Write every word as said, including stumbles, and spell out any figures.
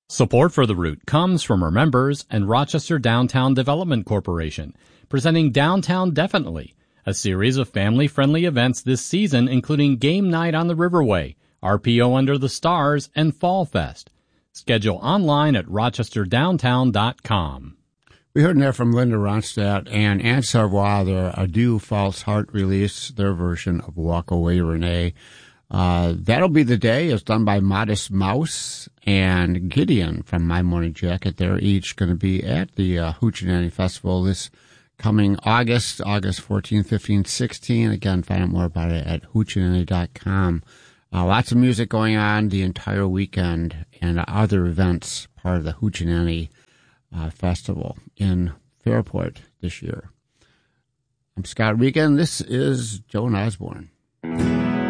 Support for The Root comes from our members and Rochester Downtown Development Corporation, presenting Downtown Definitely, a series of family-friendly events this season including Game Night on the Riverway, R P O Under the Stars, and Fall Fest. Schedule online at rochester downtown dot com. We heard there from Linda Ronstadt and Anne Savoy, their Adieu False Heart release, their version of Walk Away Renee. Uh, that'll be the day. It's done by Modest Mouse and Gideon from My Morning Jacket. They're each going to be at the uh, Hoochie Festival this coming August, August fourteenth, fifteenth, sixteenth. Again, find out more about it at hoochie dot com. Uh, lots of music going on the entire weekend and other events, part of the Hoochie uh, Festival in Fairport this year. I'm Scott Regan. This is Joan Osborne.